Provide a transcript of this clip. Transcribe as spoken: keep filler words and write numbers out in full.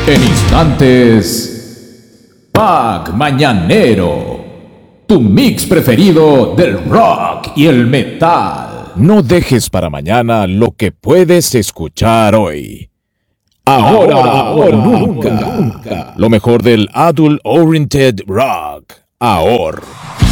En instantes, Pack Mañanero, tu mix preferido del rock y el metal. No dejes para mañana lo que puedes escuchar hoy. Ahora, ahora, ahora nunca, nunca. Lo mejor del Adult Oriented Rock. Ahora.